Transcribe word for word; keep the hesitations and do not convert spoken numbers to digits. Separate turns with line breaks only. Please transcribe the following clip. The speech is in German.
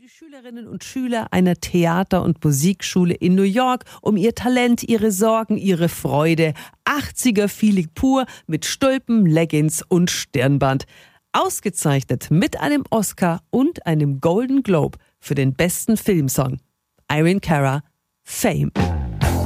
die Schülerinnen und Schüler einer Theater- und Musikschule in New York um ihr Talent, ihre Sorgen, ihre Freude. achtziger-Feeling pur mit Stulpen, Leggings und Stirnband. Ausgezeichnet mit einem Oscar und einem Golden Globe für den besten Filmsong. Irene Cara, Fame.